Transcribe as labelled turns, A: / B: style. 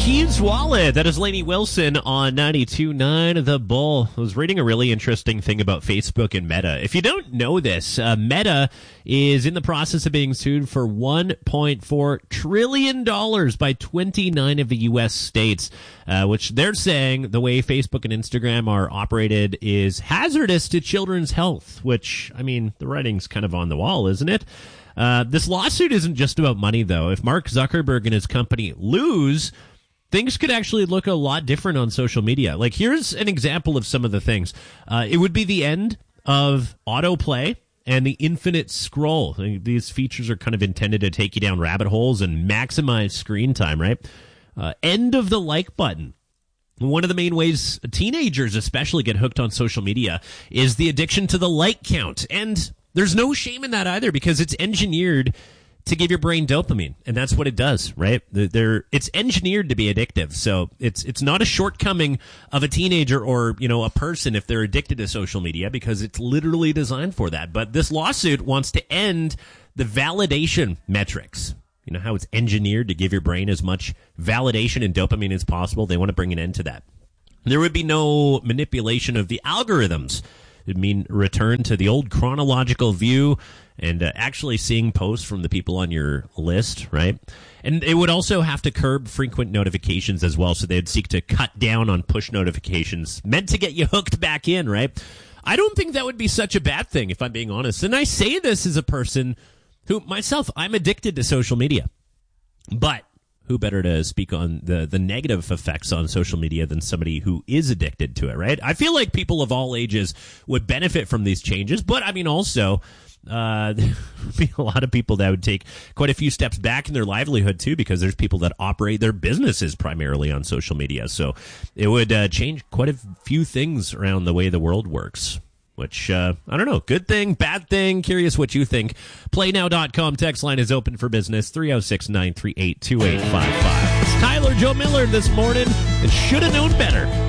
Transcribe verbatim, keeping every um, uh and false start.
A: Steve's Wallet. That is Lainey Wilson on ninety-two point nine The Bull. I was reading a really interesting thing about Facebook and Meta. If you don't know this, uh, Meta is in the process of being sued for one point four trillion dollars by twenty-nine of the U S states, uh, which they're saying the way Facebook and Instagram are operated is hazardous to children's health, which, I mean, the writing's kind of on the wall, isn't it? Uh, this lawsuit isn't just about money, though. If Mark Zuckerberg and his company lose, things could actually look a lot different on social media. Like, here's an example of some of the things. Uh, it would be the end of autoplay and the infinite scroll. These features are kind of intended to take you down rabbit holes and maximize screen time, right? Uh, end of the like button. One of the main ways teenagers especially get hooked on social media is the addiction to the like count. And there's no shame in that either, because it's engineered to give your brain dopamine, and that's what it does, right? They're, it's engineered to be addictive, so it's it's not a shortcoming of a teenager or, you know, a person if they're addicted to social media, because it's literally designed for that. But this lawsuit wants to end the validation metrics. You know how it's engineered to give your brain as much validation and dopamine as possible? They want to bring an end to that. There would be no manipulation of the algorithms. It would mean return to the old chronological view and uh, actually seeing posts from the people on your list, right? And it would also have to curb frequent notifications as well, so they'd seek to cut down on push notifications meant to get you hooked back in, right? I don't think that would be such a bad thing, if I'm being honest. And I say this as a person who, myself, I'm addicted to social media. But who better to speak on the, the negative effects on social media than somebody who is addicted to it, right? I feel like people of all ages would benefit from these changes, but I mean also uh, there would be a lot of people that would take quite a few steps back in their livelihood too, because there's people that operate their businesses primarily on social media. So it would uh, change quite a few things around the way the world works. Which, uh, I don't know, good thing, bad thing, curious what you think. play now dot com text line is open for business, three oh six, nine three eight, two eight five five. It's Tyler, Joe Miller this morning, and should have known better.